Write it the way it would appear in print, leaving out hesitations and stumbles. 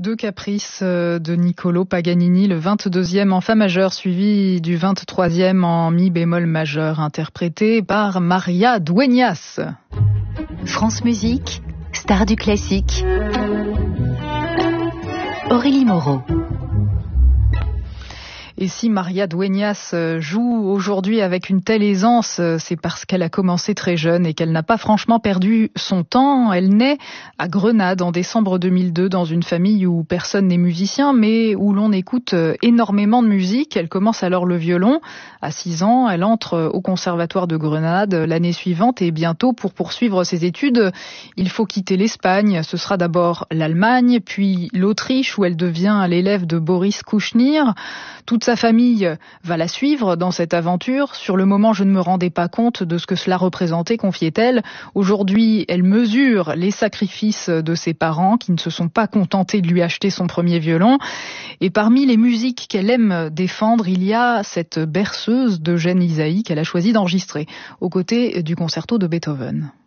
Deux caprices de Niccolò Paganini, le 22e en fa majeur suivi du 23e en mi bémol majeur, interprété par Maria Dueñas. France Musique, star du classique. Aurélie Moreau. Et si Maria Dueñas joue aujourd'hui avec une telle aisance, c'est parce qu'elle a commencé très jeune et qu'elle n'a pas franchement perdu son temps. Elle naît à Grenade en décembre 2002 dans une famille où personne n'est musicien, mais où l'on écoute énormément de musique. Elle commence alors le violon. À 6 ans, elle entre au conservatoire de Grenade l'année suivante et bientôt, pour poursuivre ses études, il faut quitter l'Espagne. Ce sera d'abord l'Allemagne, puis l'Autriche où elle devient l'élève de Boris Kouchnir. Toute sa famille va la suivre dans cette aventure. Sur le moment, je ne me rendais pas compte de ce que cela représentait, confiait-elle. Aujourd'hui, elle mesure les sacrifices de ses parents qui ne se sont pas contentés de lui acheter son premier violon. Et parmi les musiques qu'elle aime défendre, il y a cette berceuse d'Eugène Ysaÿe qu'elle a choisi d'enregistrer aux côtés du concerto de Beethoven.